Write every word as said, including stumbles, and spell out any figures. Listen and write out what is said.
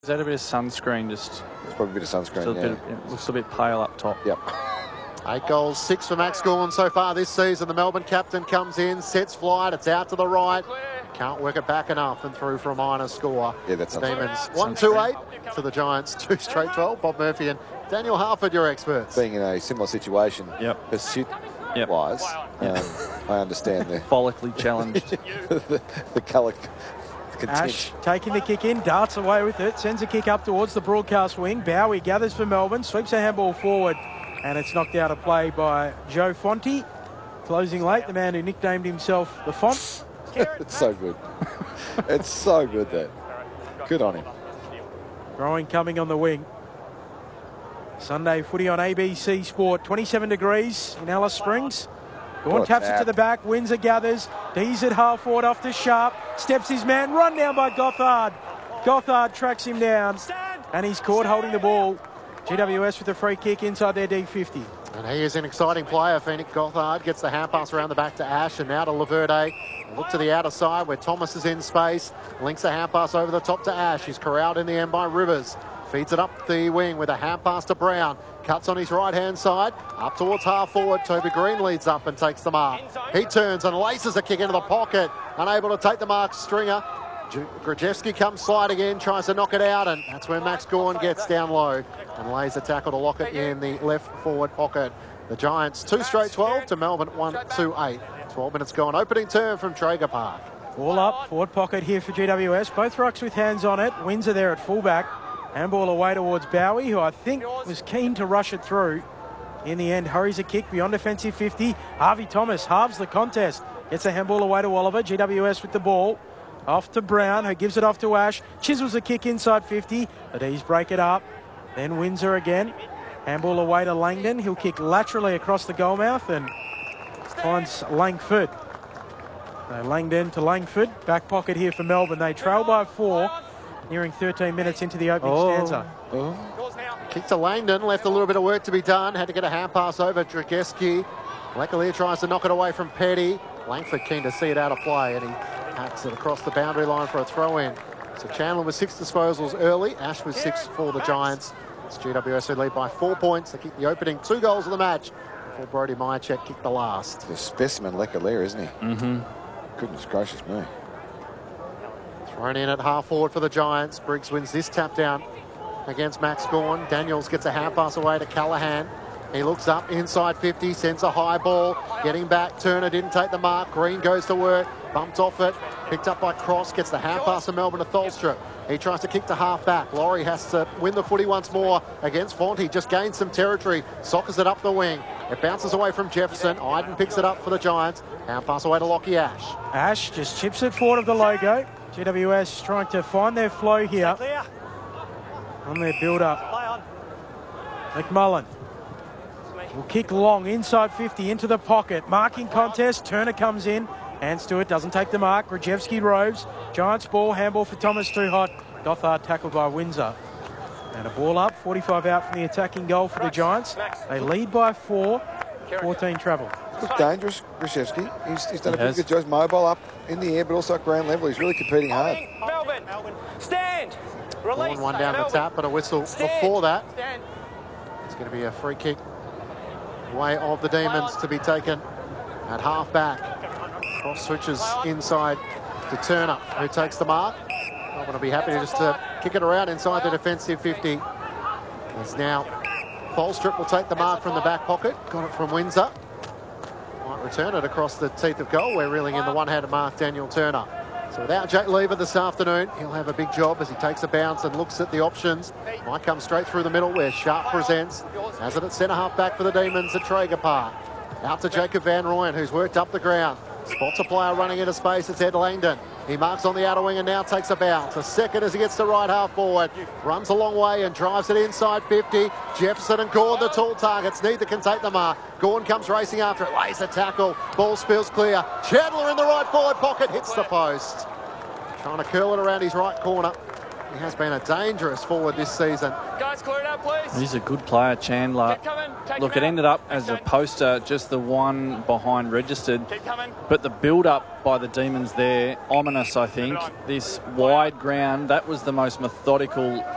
Is that a bit of sunscreen? Just it's probably a bit of sunscreen. A yeah. bit of, it looks a bit pale up top. Yep. Eight goals, six for Max Gawn so far this season. The Melbourne captain comes in, sets flight. It's out to the right. Can't work it back enough and through for a minor score. Yeah, that's Demons one two eight to the Giants two straight twelve. Bob Murphy and Daniel Harford, your experts. Being in a similar situation, yep. pursuit yep. wise, yep. Um, I understand the follically challenged. the, the colour. Ash taking the kick in, darts away with it, sends a kick up towards the broadcast wing. Bowie gathers for Melbourne, sweeps a handball forward, and it's knocked out of play by Joe Fonte. Closing late, the man who nicknamed himself the Font. It's so good. It's so good, that. Good on him. Growing coming on the wing. Sunday footy on A B C Sport. twenty-seven degrees in Alice Springs. Gawn taps it to the back. Windsor gathers. D's at half forward off to Sharp. Steps his man. Run down by Gothard. Gothard tracks him down. And he's caught holding the ball. G W S with a free kick inside their D fifty. And he is an exciting player. Phoenix Gothard gets the hand pass around the back to Ash and now to Laverde. Look to the outer side where Thomas is in space. Links a hand pass over the top to Ash. He's corralled in the end by Rivers. Feeds it up the wing with a hand pass to Brown. Cuts on his right-hand side. Up towards half forward. Toby Green leads up and takes the mark. He turns and laces a kick into the pocket. Unable to take the mark, Stringer. Grajewski comes sliding in, tries to knock it out, and that's where Max Gawn gets down low and lays a tackle to lock it in the left forward pocket. The Giants two straight twelve to Melbourne one two eight. twelve minutes gone. Opening turn from Traeger Park. Ball up, forward pocket here for G W S. Both rucks with hands on it. Windsor there at fullback. Handball away towards Bowie, who I think was keen to rush it through. In the end, hurries a kick beyond defensive fifty. Harvey Thomas halves the contest. Gets a handball away to Oliver. G W S with the ball. Off to Brown, who gives it off to Ash. Chisels a kick inside fifty. The D's break it up. Then Windsor again. Handball away to Langdon. He'll kick laterally across the goal mouth and finds Langford. So Langdon to Langford. Back pocket here for Melbourne. They trail by four. Nearing thirteen minutes into the opening oh. stanza. Oh. Kick to Langdon, left a little bit of work to be done. Had to get a hand pass over Drageski. Lecalier tries to knock it away from Petty. Langford keen to see it out of play, and he hacks it across the boundary line for a throw-in. So Chandler with six disposals early. Ash with six for the Giants. It's G W S who lead by four points. They kick the opening two goals of the match before Brody Myercheck kicked the last. The specimen Lecalier, isn't he? Mm-hmm. Goodness gracious me. Thrown in at half forward for the Giants. Briggs wins this tap down against Max Gawn. Daniels gets a hand pass away to Callahan. He looks up inside fifty, sends a high ball. Getting back, Turner didn't take the mark. Green goes to work, bumped off it. Picked up by Cross, gets the hand pass to Melbourne to Tholstrup. He tries to kick to half back. Laurie has to win the footy once more against Fonte. Just gains some territory. Sockers it up the wing. It bounces away from Jefferson. Iden picks it up for the Giants. Hand pass away to Lockie Ash. Ash just chips it forward of the logo. G W S trying to find their flow here on their build-up. McMullen will kick long inside fifty into the pocket. Marking contest. Turner comes in. Hands to it. Doesn't take the mark. Grajewski roves. Giants ball. Handball for Thomas. Too hot. Gothard tackled by Windsor. And a ball up. forty-five out from the attacking goal for the Giants. They lead by four. fourteen travel. Looks dangerous, Grishevsky. He's, he's done he a pretty has. good job. He's mobile up in the air, but also at ground level. He's really competing hard. Melbourne, stand. Release. One down Melbourne. the tap, but a whistle Stand. before that. Stand. It's going to be a free kick way of the Demons to be taken at half back. Cross switches inside to Turner, who takes the mark. I'm going to be happy just to kick it around inside the defensive fifty. As now Tholstrup will take the mark from the back pocket. Got it from Windsor. Might return it across the teeth of goal. We're reeling in the one-handed mark, Daniel Turner. So without Jack Lever this afternoon, he'll have a big job as he takes a bounce and looks at the options. Might come straight through the middle where Sharp presents. Has it at centre half back for the Demons at Traeger Park. Out to Jacob Van Rooyen, who's worked up the ground. Spots a player running into space. It's Ed Langdon. He marks on the outer wing and now takes a bounce. A second as he gets to right half forward. Runs a long way and drives it inside fifty. Jefferson and Gawn, the tall targets. Neither can take the mark. Gawn comes racing after it. Lays a tackle. Ball spills clear. Chandler in the right forward pocket. Hits the post. Trying to curl it around his right corner. He has been a dangerous forward this season. Guys, clear it up, please. He's a good player, Chandler. Keep coming. Take Look, him it out. ended up as a Okay. poster, just the one behind registered. Keep coming. But the build-up by the Demons there, ominous, I think. This wide ground, that was the most methodical